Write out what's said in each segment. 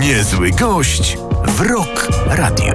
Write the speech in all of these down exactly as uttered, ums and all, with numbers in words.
Niezły gość w Rock Radio.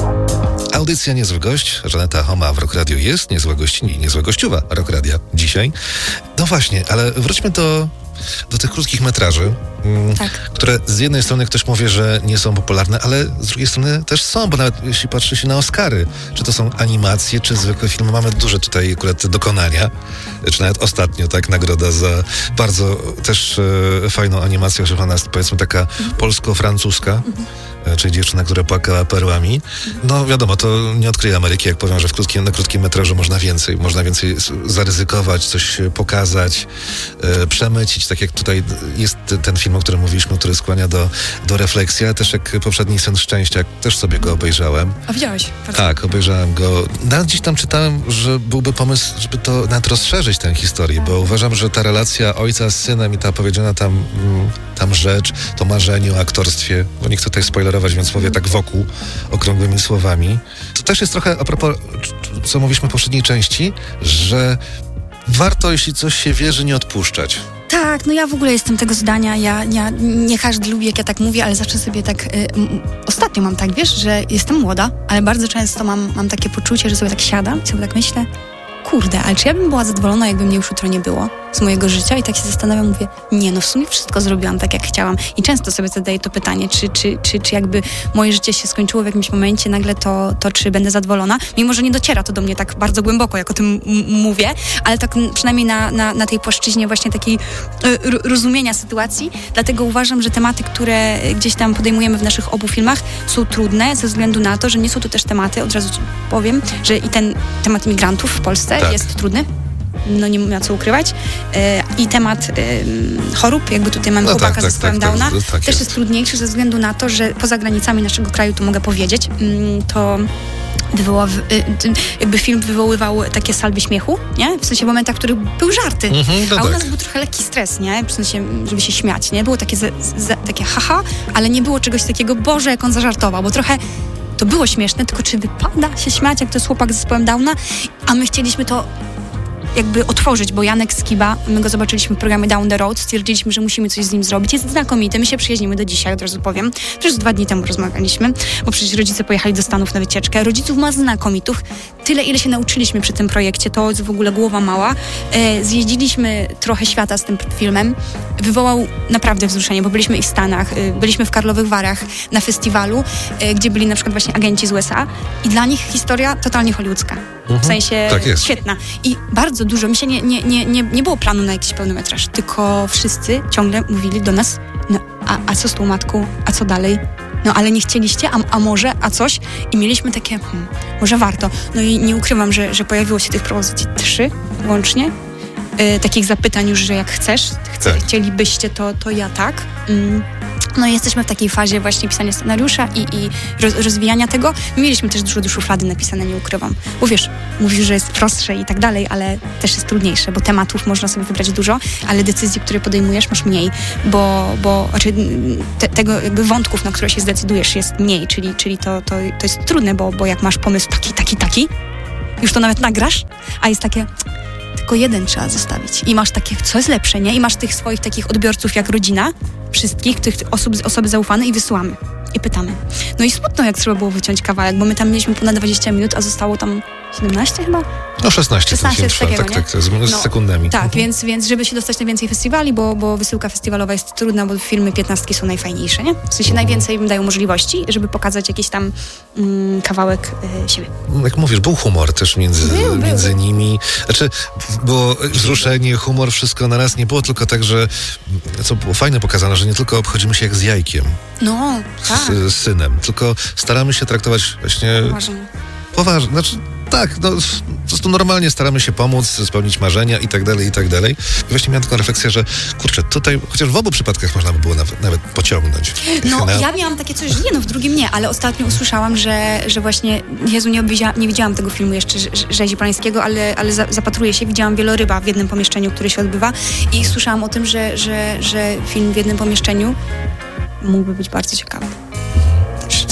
Audycja Niezły Gość, Żaneta Homa w Rock Radio jest, niezła gościni, niezła gościuwa Rock Radia dzisiaj. No właśnie, ale wróćmy do, do tych krótkich metraży, mm, tak. które z jednej strony ktoś mówi, że nie są popularne, ale z drugiej strony też są, bo nawet jeśli patrzy się na Oscary, czy to są animacje, czy zwykłe filmy, mamy duże tutaj akurat dokonania, czy nawet ostatnio, tak, nagroda za bardzo też e, fajną animację, że ona jest, powiedzmy, taka mhm. polsko-francuska. Mhm. Czyli dziewczyna, która płakała perłami. No wiadomo, to nie odkryje Ameryki, jak powiem, że w krótkim, na krótkim metrażu można więcej. Można więcej zaryzykować, coś pokazać, e, przemycić. Tak jak tutaj jest ten film, o którym mówiliśmy, który skłania do, do refleksji, ale też jak poprzedni Sen Szczęścia, też sobie go obejrzałem. A widziałeś? Bardzo. Tak, obejrzałem go. Nawet gdzieś tam czytałem, że byłby pomysł, żeby to nawet rozszerzyć tę historię, tak. Bo uważam, że ta relacja ojca z synem i ta powiedziana tam, tam rzecz, to marzenie o aktorstwie, bo nie chcę tutaj spoilerować, więc mówię tak wokół, okrągłymi słowami. To też jest trochę a propos, co mówiliśmy w poprzedniej części, że warto, jeśli coś się wierzy, nie odpuszczać. Tak, no ja w ogóle jestem tego zdania, ja, ja nie każdy lubi, jak ja tak mówię, ale zawsze sobie tak, y, m, ostatnio mam tak, wiesz, że jestem młoda, ale bardzo często mam, mam takie poczucie, że sobie tak siadam i sobie tak myślę, kurde, ale czy ja bym była zadowolona, jakby mnie już jutro nie było z mojego życia? I tak się zastanawiam, mówię, nie, no w sumie wszystko zrobiłam tak, jak chciałam. I często sobie zadaję to pytanie, czy, czy, czy, czy jakby moje życie się skończyło w jakimś momencie nagle, to, to czy będę zadowolona? Mimo, że nie dociera to do mnie tak bardzo głęboko, jak o tym m- mówię, ale tak przynajmniej na, na, na tej płaszczyźnie właśnie takiej y, rozumienia sytuacji. Dlatego uważam, że tematy, które gdzieś tam podejmujemy w naszych obu filmach, są trudne ze względu na to, że nie są to też tematy, od razu ci powiem, że i ten temat imigrantów w Polsce tak. jest trudny. No nie ma co ukrywać. E, I temat e, chorób, jakby tutaj mamy no chłopaka tak, ze zespołem tak, Downa, tak, tak też jest. jest trudniejszy ze względu na to, że poza granicami naszego kraju, to mogę powiedzieć, to wywoła, jakby film wywoływał takie salwy śmiechu, nie? W sensie w momentach, w których były żarty, mm-hmm, no a u nas tak. był trochę lekki stres, nie? W sensie, żeby się śmiać, nie? Było takie, za, za, takie haha, ale nie było czegoś takiego, Boże, jak on zażartował, bo trochę to było śmieszne, tylko czy wypada się śmiać, jak to jest chłopak z zespołem Downa, a my chcieliśmy to jakby otworzyć, bo Janek Skiba, my go zobaczyliśmy w programie Down the Road, stwierdziliśmy, że musimy coś z nim zrobić. Jest znakomity, my się przyjaźnimy do dzisiaj, od razu powiem. Przecież dwa dni temu rozmawialiśmy, bo przecież rodzice pojechali do Stanów na wycieczkę. Rodziców ma znakomitych. Tyle, ile się nauczyliśmy przy tym projekcie, to jest w ogóle głowa mała. E, zjeździliśmy trochę świata z tym filmem. Wywołał naprawdę wzruszenie, bo byliśmy i w Stanach, e, byliśmy w Karlowych Warach na festiwalu, e, gdzie byli na przykład właśnie agenci z U S A i dla nich historia totalnie hollywoodzka. Mhm, w sensie tak jest. Świetna. I bardzo dużo, mi się nie, nie, nie, nie, nie było planu na jakiś pełnometraż, tylko wszyscy ciągle mówili do nas, no a, a co z tą matką, a co dalej? No ale nie chcieliście, a, a może, a coś? I mieliśmy takie, hmm, może warto. No i nie ukrywam, że, że pojawiło się tych propozycji trzy łącznie. Yy, takich zapytań już, że jak chcesz, chce, tak. chcielibyście, to, to ja tak. Mm. No i jesteśmy w takiej fazie właśnie pisania scenariusza i, i roz, rozwijania tego. Mieliśmy też dużo do szuflady napisane, nie ukrywam. Bo wiesz, mówisz, że jest prostsze i tak dalej, ale też jest trudniejsze, bo tematów można sobie wybrać dużo, ale decyzji, które podejmujesz, masz mniej, bo, bo znaczy, te, tego jakby wątków, na które się zdecydujesz, jest mniej, czyli, czyli to, to, to jest trudne, bo, bo jak masz pomysł taki, taki, taki, już to nawet nagrasz, a jest takie... Tylko jeden trzeba zostawić. I masz takie, co jest lepsze, nie? I masz tych swoich takich odbiorców jak rodzina, wszystkich, tych osób, osoby zaufane i wysyłamy. I pytamy. No i smutno, jak trzeba było wyciąć kawałek, bo my tam mieliśmy ponad dwadzieścia minut, a zostało tam siedemnaście chyba? No szesnaście. szesnaście z takiego, tak, tak, tak, z no, sekundami. Tak, mhm. więc, więc żeby się dostać na więcej festiwali, bo, bo wysyłka festiwalowa jest trudna, bo filmy piętnastki są najfajniejsze, nie? W sensie mhm. najwięcej im dają możliwości, żeby pokazać jakiś tam mm, kawałek y, siebie. Jak mówisz, był humor też między, był, między był. nimi. Znaczy, było wzruszenie, humor, wszystko na raz. Nie było tylko tak, że, co było fajne pokazane, że nie tylko obchodzimy się jak z jajkiem. No, tak. Z, z synem, tylko staramy się traktować właśnie... Poważnie. Poważnie, znaczy tak, no po prostu normalnie staramy się pomóc, spełnić marzenia i tak dalej, i tak dalej. I właśnie miałem taką refleksję, że kurczę, tutaj, chociaż w obu przypadkach można by było nawet, nawet pociągnąć. No, na... ja miałam takie coś, że nie, no w drugim nie, ale ostatnio usłyszałam, że, że właśnie, Jezu, nie, obwizia, nie widziałam tego filmu jeszcze, Rzezi Polańskiego, ale, ale za, zapatruję się, widziałam Wieloryba w jednym pomieszczeniu, który się odbywa i słyszałam o tym, że, że, że film w jednym pomieszczeniu mógłby być bardzo ciekawy. W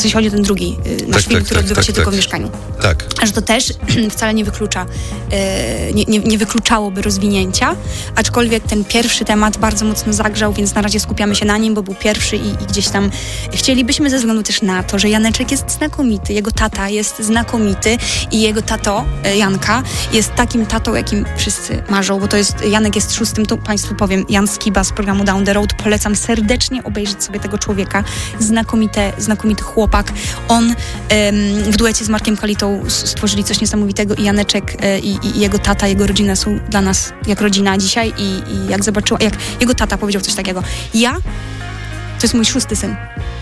w sensie chodzi o ten drugi y, nasz Tak, film, tak, który tak, odbywa tak, się tak. tylko w mieszkaniu. Tak. Że to też wcale nie wyklucza, y, nie, nie, nie wykluczałoby rozwinięcia, aczkolwiek ten pierwszy temat bardzo mocno zagrzał, więc na razie skupiamy się na nim, bo był pierwszy i, i gdzieś tam chcielibyśmy ze względu też na to, że Janeczek jest znakomity, jego tata jest znakomity i jego tato, y, Janka, jest takim tatą, jakim wszyscy marzą, bo to jest, Janek jest szóstym, to Państwu powiem, Jan Skiba z programu Down the Road, polecam serdecznie obejrzeć sobie tego człowieka, Znakomite, znakomity chłopak. On ym, w duecie z Markiem Kalitą stworzyli coś niesamowitego i Janeczek y, i, i jego tata, jego rodzina są dla nas jak rodzina dzisiaj i, i jak zobaczyła, jak jego tata powiedział coś takiego. Ja to jest mój szósty syn.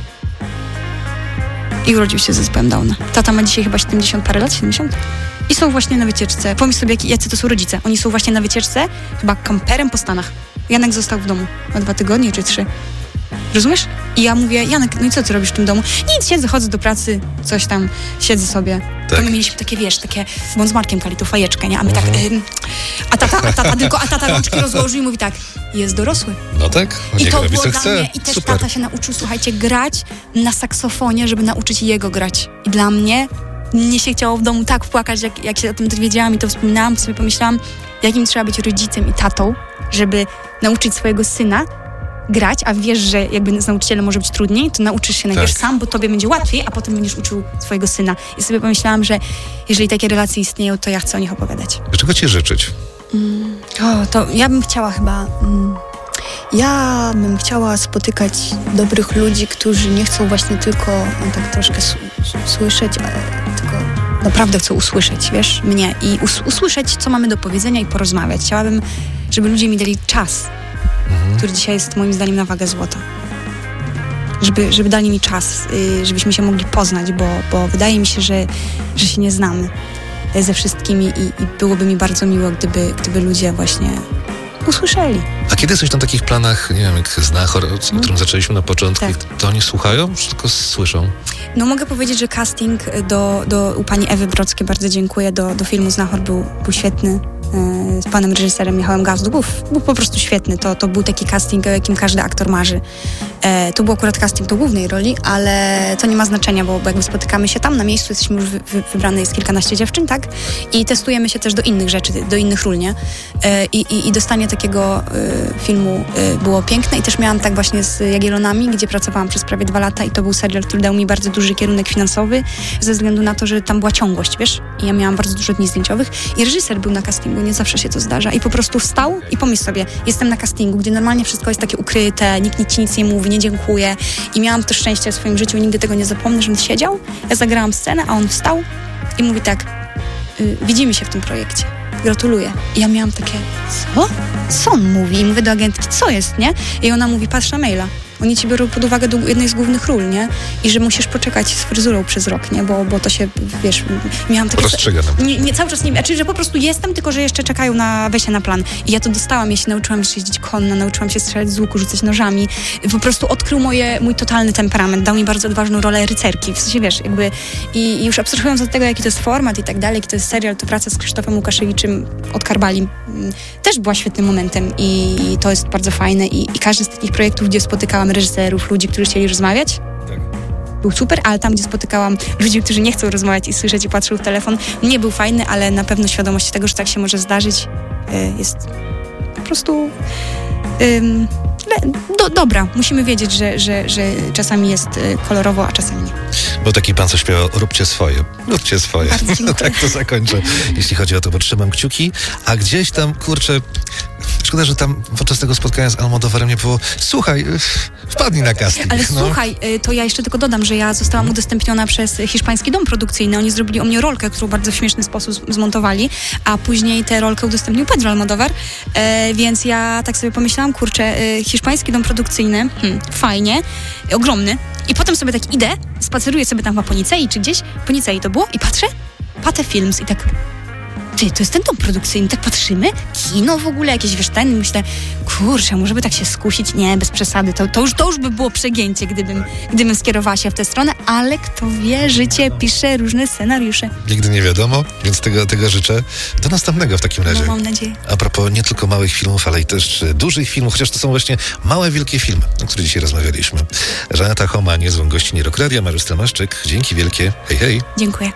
I urodził się z zespołem Downa. Tata ma dzisiaj chyba siedemdziesiąt parę lat, siedemdziesiąt. I są właśnie na wycieczce. Pomyśl sobie, jak, jacy to są rodzice. Oni są właśnie na wycieczce, chyba kamperem po Stanach. Janek został w domu. Ma dwa tygodnie czy trzy. Rozumiesz? I ja mówię, Janek, no i co ty robisz w tym domu? Nic, siedzę, chodzę do pracy, coś tam, siedzę sobie. Tak. To my mieliśmy takie, wiesz, takie, bo on z Markiem Kalitą fajeczkę, nie? A my Mhm. tak, ym, a tata, a tata, tylko, a tata rączki rozłożył i mówi tak, jest dorosły. No tak? I Niech to robi, było co dla chce. mnie, i też Super. tata się nauczył, słuchajcie, grać na saksofonie, żeby nauczyć jego grać. I dla mnie, mnie się chciało w domu tak płakać, jak, jak się o tym dowiedziałam i to wspominałam, to sobie pomyślałam, jakim trzeba być rodzicem i tatą, żeby nauczyć swojego syna grać, a wiesz, że jakby z nauczycielem może być trudniej, to nauczysz się najpierw Tak. sam, bo tobie będzie łatwiej, a potem będziesz uczył swojego syna. I sobie pomyślałam, że jeżeli takie relacje istnieją, to ja chcę o nich opowiadać. Czego ci życzyć? O, to ja bym chciała chyba... Mm, ja bym chciała spotykać dobrych ludzi, którzy nie chcą właśnie tylko no, tak troszkę s- s- słyszeć, ale tylko naprawdę chcą usłyszeć, wiesz, mnie i us- usłyszeć, co mamy do powiedzenia i porozmawiać. Chciałabym, żeby ludzie mi dali czas, Mhm. który dzisiaj jest moim zdaniem na wagę złota. Żeby, żeby dali mi czas, y, żebyśmy się mogli poznać, bo, bo wydaje mi się, że, że się nie znamy y, ze wszystkimi i, i byłoby mi bardzo miło, gdyby, gdyby ludzie właśnie usłyszeli. A kiedy jesteś na takich planach, nie wiem, jak Znachor, o Mhm. którym zaczęliśmy na początku, Tak. to oni słuchają, czy tylko słyszą? No mogę powiedzieć, że casting do, do, u pani Ewy Brodzkiej, bardzo dziękuję, do, do filmu Znachor był, był świetny. Z panem reżyserem Michałem Gazdu. Był, był po prostu świetny. To, to był taki casting, o jakim każdy aktor marzy. E, to był akurat casting do głównej roli, ale to nie ma znaczenia, bo, bo jakby spotykamy się tam na miejscu, jesteśmy już wy, wy, wybrane jest kilkanaście dziewczyn, tak? I testujemy się też do innych rzeczy, do innych ról, nie? E, i, i, I dostanie takiego e, filmu e, było piękne i też miałam tak właśnie z Jagiellonami, gdzie pracowałam przez prawie dwa lata i to był serial, który dał mi bardzo duży kierunek finansowy, ze względu na to, że tam była ciągłość, wiesz? I ja miałam bardzo dużo dni zdjęciowych i reżyser był na castingu, nie zawsze się to zdarza. I po prostu wstał i pomyśl sobie, jestem na castingu, gdzie normalnie wszystko jest takie ukryte, nikt ci nic nie mówi, nie dziękuję. I miałam to szczęście w swoim życiu i nigdy tego nie zapomnę, że on siedział, ja zagrałam scenę, a on wstał i mówi tak, y, widzimy się w tym projekcie, gratuluję. I ja miałam takie, co? Co on mówi? I mówię do agentki, co jest, nie? I ona mówi, patrz na maila. Oni ci biorą pod uwagę do jednej z głównych ról, nie? I że musisz poczekać z fryzurą przez rok, nie? Bo, bo to się, wiesz, miałam takie... Rozstrzyga nam. Nie, nie, cały czas nie wiem, znaczy, że po prostu jestem, tylko że jeszcze czekają na wejście na plan. I ja to dostałam, ja się nauczyłam jeździć konno, nauczyłam się strzelać z łuku, rzucać nożami. Po prostu odkrył moje, mój totalny temperament, dał mi bardzo odważną rolę rycerki, w sensie, wiesz, jakby i, i już abstrahując od tego, jaki to jest format i tak dalej, jaki to jest serial, to praca z Krzysztofem Łukaszewiczem od Karbali m, też była świetnym momentem i to jest bardzo fajne i, i każdy z takich projektów, gdzie spotykałam reżyserów, ludzi, którzy chcieli rozmawiać, Tak. był super, ale tam, gdzie spotykałam ludzi, którzy nie chcą rozmawiać i słyszeć i patrzą w telefon, nie był fajny, ale na pewno świadomość tego, że tak się może zdarzyć, y, jest po prostu ym, le- do, dobra. Musimy wiedzieć, że, że, że czasami jest y, kolorowo, a czasami nie. Był taki pan, co śpiewał, róbcie swoje, róbcie swoje. Bardzo dziękuję. Tak to zakończę. Jeśli chodzi o to, bo trzymam kciuki, a gdzieś tam, kurczę, szkoda, że tam podczas tego spotkania z Almodovarem nie było, słuchaj, wpadnij na casting. Ale no. słuchaj, y, to ja jeszcze tylko dodam, że ja zostałam udostępniona przez hiszpański dom produkcyjny. Oni zrobili o mnie rolkę, którą bardzo w śmieszny sposób z- zmontowali, a później tę rolkę udostępnił Pedro Almodovar, e, więc ja tak sobie pomyślałam, kurczę, y, hiszpański dom produkcyjny, hmm, fajnie, y, ogromny. I potem sobie tak idę, spaceruję sobie tam chyba po Nicei czy gdzieś, po Nicei to było i patrzę, Pathé Films i tak... ty, to jest ten dom produkcyjny, tak patrzymy, kino w ogóle, jakieś, wiesz, ten, myślę, kurczę, może by tak się skusić, nie, bez przesady, to, to, już, to już by było przegięcie, gdybym, gdybym skierowała się w tę stronę, ale kto wie, życie pisze różne scenariusze. Nigdy nie wiadomo, więc tego, tego życzę. Do następnego w takim razie. No, mam nadzieję. A propos nie tylko małych filmów, ale i też dużych filmów, chociaż to są właśnie małe, wielkie filmy, o których dzisiaj rozmawialiśmy. Żaneta Homa, niezłą gościni Rock Radia, Mariusz Stramaszczyk. Dzięki wielkie. Hej, hej. Dziękuję.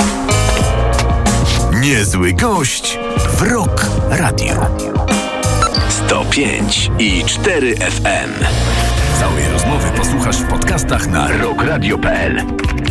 Niezły gość w Rock Radio. sto pięć i cztery F M. Całej rozmowy posłuchasz w podcastach na rock radio kropka p l.